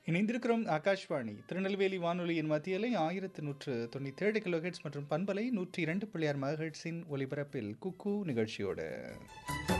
இணைந்திருக்கிறோம் ஆகாஷ்வாணி திருநெல்வேலி வானொலியின் மத்தியலை 1197 கிலோஹெட்ஸ் மற்றும் பண்பலை 102.6 மெகாஹெட்ஸின் ஒலிபரப்பில் குக்கு நிகழ்ச்சியோடு